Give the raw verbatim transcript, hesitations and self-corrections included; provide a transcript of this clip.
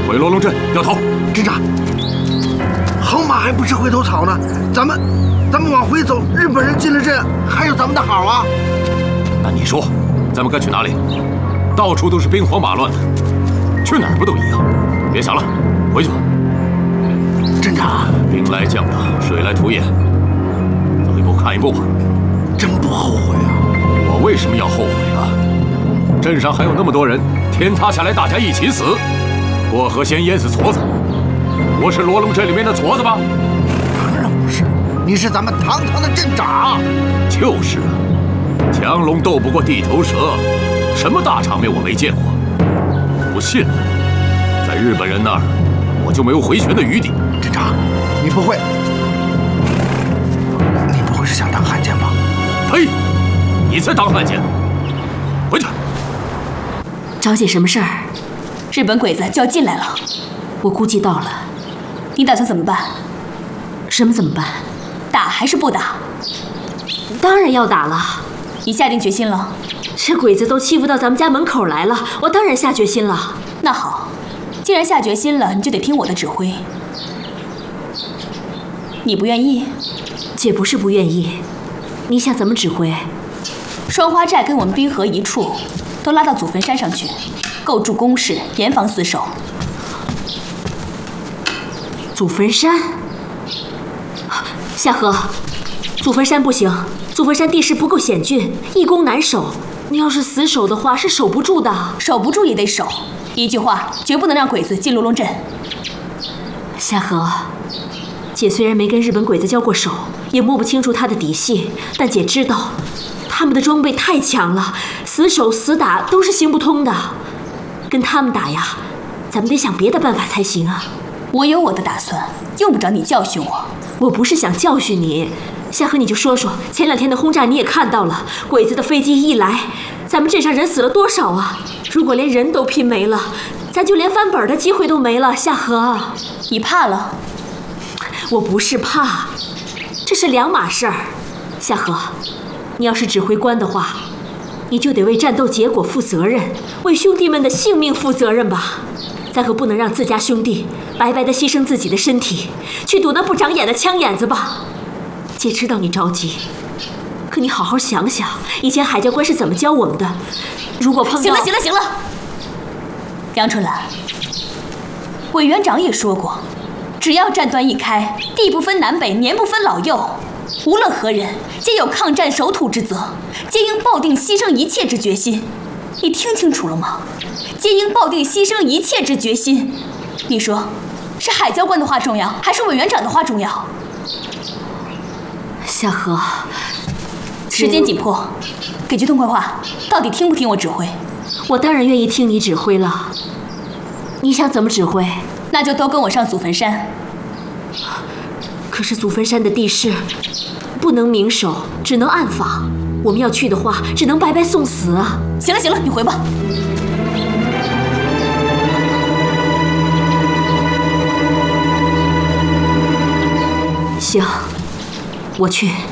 回罗龙镇掉头。 镇长，好马还不吃回头草呢，咱们咱们往回走，日本人进了镇，还有咱们的好啊。 那你说，咱们该去哪里？到处都是兵荒马乱的，去哪儿不都一样？别想了，回去吧。 镇长， 兵来将挡，水来土掩，走一步看一步吧。 真不后悔啊！ 我为什么要后悔啊？镇上还有那么多人，天塌下来大家一起死，过河先淹死矬子。我是罗龙镇里面的矬子吗？ 当然不是，你是咱们堂堂的镇长。 就是啊，强龙斗不过地头蛇，什么大场面我没见过。不信了，在日本人那儿，我就没有回旋的余地。 镇长，你不会，你不会是想当汉奸吧？ 呸！你才当汉奸！回去。 找姐什么事儿？ 日本鬼子就要进来了， 我估计到了。 你打算怎么办？ 什么怎么办？ 打还是不打？ 当然要打了。 你下定决心了？ 这鬼子都欺负到咱们家门口来了，我当然下决心了。 那好，既然下决心了，你就得听我的指挥。你不愿意？ 姐不是不愿意，你想怎么指挥？ 双花寨跟我们滨河一处，都拉到祖坟山上去，构筑工事，严防死守。 祖坟山，夏荷，祖坟山不行，祖坟山地势不够险峻，易攻难守。你要是死守的话，是守不住的。 守不住也得守。一句话，绝不能让鬼子进罗龙镇。 夏荷，姐虽然没跟日本鬼子交过手，也摸不清楚他的底细，但姐知道，他们的装备太强了，死守死打都是行不通的。跟他们打呀，咱们得想别的办法才行啊。 我有我的打算，用不着你教训我。 我不是想教训你，夏荷，你就说说，前两天的轰炸你也看到了，鬼子的飞机一来，咱们镇上人死了多少啊？如果连人都拼没了，咱就连翻本的机会都没了。夏荷， 你怕了？ 我不是怕，这是两码事儿。夏荷，你要是指挥官的话，你就得为战斗结果负责任，为兄弟们的性命负责任吧。咱可不能让自家兄弟白白的牺牲自己的身体，去赌那不长眼的枪眼子吧。姐知道你着急，可你好好想想，以前海教官是怎么教我们的。如果碰到…… 行了行了行了，杨春兰，委员长也说过，只要战端一开，地不分南北，年不分老幼，无论何人，皆有抗战守土之责，皆应抱定牺牲一切之决心。你听清楚了吗？皆应抱定牺牲一切之决心。你说，是海教官的话重要，还是委员长的话重要？ 夏荷， 时间紧迫，给句痛快话，到底听不听我指挥？ 我当然愿意听你指挥了。你想怎么指挥？ 那就都跟我上祖坟山。 可是祖坟山的地势不能明守，只能暗访。我们要去的话，只能白白送死啊！ 行了行了，你回吧。 行，我去。